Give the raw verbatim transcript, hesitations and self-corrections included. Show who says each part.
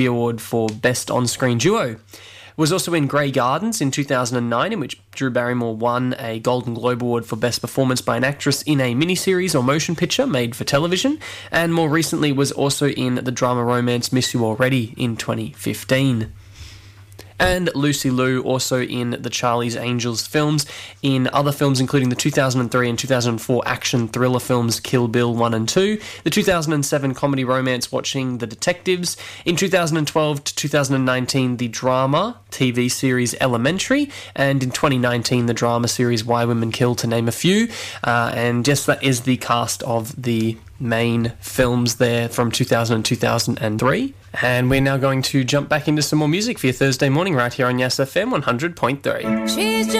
Speaker 1: Award for Best On-Screen Duo. Was also in Grey Gardens in two thousand nine, in which Drew Barrymore won a Golden Globe Award for Best Performance by an Actress in a Miniseries or Motion Picture made for television, and more recently was also in the drama romance Miss You Already in twenty fifteen. And Lucy Liu also in the Charlie's Angels films, in other films including the two thousand three and two thousand four action thriller films Kill Bill one and two, the two thousand seven comedy romance Watching the Detectives, in two thousand twelve to two thousand nineteen the drama T V series Elementary, and in twenty nineteen the drama series Why Women Kill, to name a few. Uh, and yes, that is the cast of the main films there from two thousand and two thousand three. And we're now going to jump back into some more music for your Thursday morning right here on Yes F M one hundred point three. She's just